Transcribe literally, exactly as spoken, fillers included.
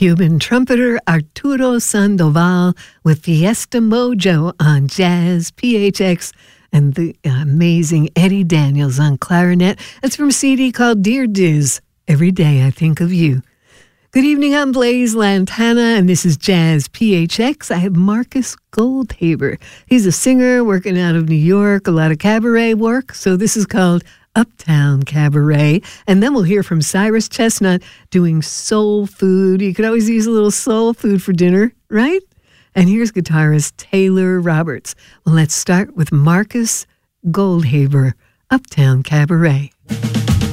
Cuban trumpeter Arturo Sandoval with Fiesta Mojo on Jazz P H X, and the amazing Eddie Daniels on clarinet. That's from a C D called Dear Diz, Every Day I Think of You. Good evening, I'm Blaise Lantana, and this is Jazz P H X. I have Marcus Goldhaber. He's a singer working out of New York, a lot of cabaret work, so this is called Uptown Cabaret. And then we'll hear from Cyrus Chestnut doing soul food. You could always use a little soul food for dinner, right? And here's guitarist Taylor Roberts. Well, let's start with Marcus Goldhaber, Uptown Cabaret.